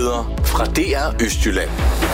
Nyheder fra DR Østjylland.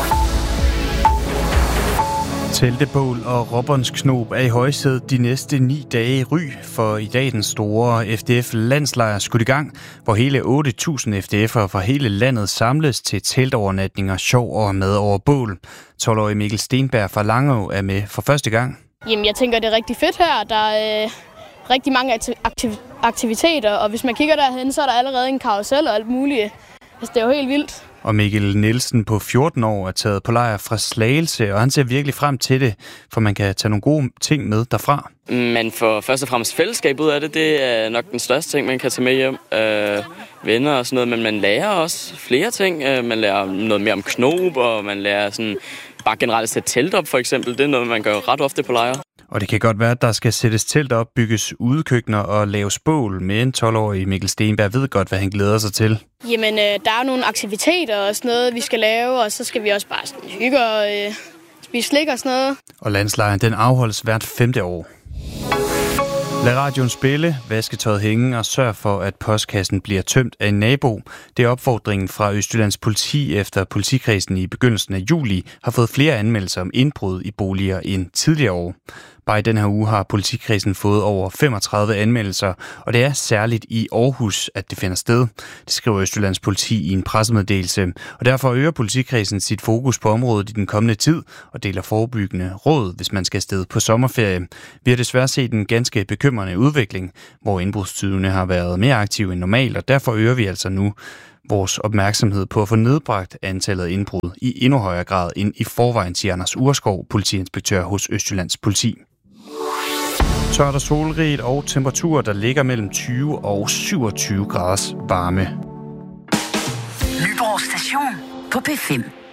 Teltebål og Robbensknob er i højsædet de næste 9 dage i Ry, for i dag den store FDF-landslejr skudt i gang, hvor hele 8.000 FDF'ere fra hele landet samles til teltovernatninger, sjov og mad over bål. 12-årige Mikkel Stenberg fra Langå er med for første gang. Jamen, jeg tænker, det er rigtig fedt her. Der er rigtig mange aktiviteter, og hvis man kigger derhen, så er der allerede en karusel og alt muligt. Altså, det er jo helt vildt. Og Mikkel Nielsen på 14 år er taget på lejr fra Slagelse, og han ser virkelig frem til det, for man kan tage nogle gode ting med derfra. Man får først og fremmest fællesskab ud af det. Det er nok den største ting, man kan tage med hjem. Venner og sådan noget, men man lærer også flere ting. Man lærer noget mere om knob, og man lærer sådan bare generelt at sætte telt op, for eksempel. Det er noget, man gør ret ofte på lejre. Og det kan godt være, at der skal sættes telt op, bygges udekøkkener og laves bål, men 12-årige Mikkel Stenberg ved godt, hvad han glæder sig til. Jamen, der er nogle aktiviteter og sådan noget, vi skal lave, og så skal vi også bare sådan hygge og spise slik og sådan noget. Og landslejren, den afholdes hvert 5. år. Lad radioen spille, vasketøjet hænge og sørg for, at postkassen bliver tømt af en nabo. Det er opfordringen fra Østjyllands politi, efter politikredsen i begyndelsen af juli har fået flere anmeldelser om indbrud i boliger end tidligere år. Bare i den her uge har politikredsen fået over 35 anmeldelser, og det er særligt i Aarhus, at det finder sted. Det skriver Østjyllands politi i en pressemeddelelse, og derfor øger politikredsen sit fokus på området i den kommende tid og deler forebyggende råd, hvis man skal afsted på sommerferie. Vi har desværre set en ganske bekymrende udvikling, hvor indbrudstyvene har været mere aktive end normalt, og derfor øger vi altså nu vores opmærksomhed på at få nedbragt antallet af indbrud i endnu højere grad end i forvejen, siger Anders Urskov, politiinspektør hos Østjyllands politi. Tørt og solrigt og temperaturer, der ligger mellem 20 og 27 graders varme. Nyborg Station på P5.